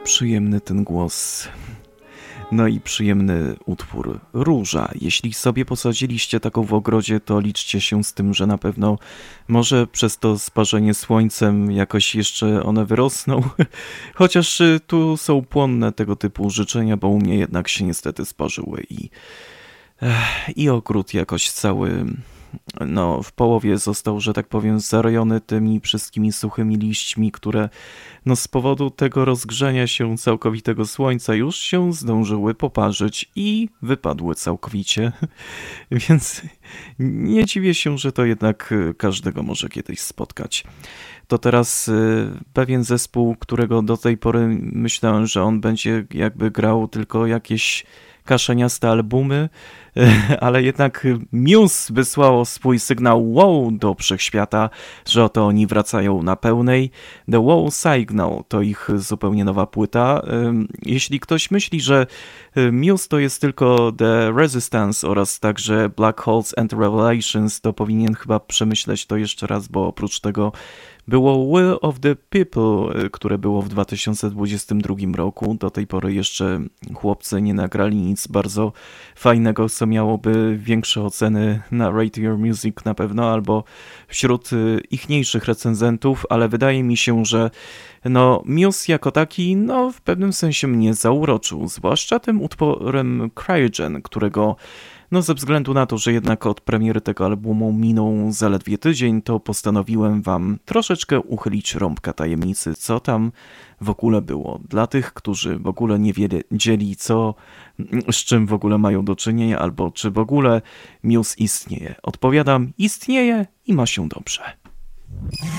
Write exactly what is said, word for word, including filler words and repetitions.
przyjemny ten głos. No i przyjemny utwór. Róża. Jeśli sobie posadziliście taką w ogrodzie, to liczcie się z tym, że na pewno może przez to sparzenie słońcem jakoś jeszcze one wyrosną. Chociaż tu są płonne tego typu życzenia, bo u mnie jednak się niestety sparzyły i, i ogród jakoś cały... No, w połowie został, że tak powiem, zarojony tymi wszystkimi suchymi liśćmi, które no, z powodu tego rozgrzenia się całkowitego słońca już się zdążyły poparzyć i wypadły całkowicie. Więc nie dziwię się, że to jednak każdego może kiedyś spotkać. To teraz pewien zespół, którego do tej pory myślałem, że on będzie jakby grał tylko jakieś kaszeniaste albumy, ale jednak Muse wysłało swój sygnał wow do wszechświata, że oto oni wracają na pełnej. The Wow Signal to ich zupełnie nowa płyta. Jeśli ktoś myśli, że Muse to jest tylko The Resistance oraz także Black Holes and Revelations, to powinien chyba przemyśleć to jeszcze raz, bo oprócz tego było Will of the People, które było w dwa tysiące dwudziestym drugim roku. Do tej pory jeszcze chłopcy nie nagrali nic bardzo fajnego, co miałoby większe oceny na Rate Your Music na pewno, albo wśród ichniejszych recenzentów, ale wydaje mi się, że no, Muse jako taki no, w pewnym sensie mnie zauroczył, zwłaszcza tym utworem Cryogen, którego no ze względu na to, że jednak od premiery tego albumu minął zaledwie tydzień, to postanowiłem wam troszeczkę uchylić rąbka tajemnicy, co tam w ogóle było. Dla tych, którzy w ogóle nie wiedzieli, co, z czym w ogóle mają do czynienia, albo czy w ogóle Muse istnieje. Odpowiadam, istnieje i ma się dobrze.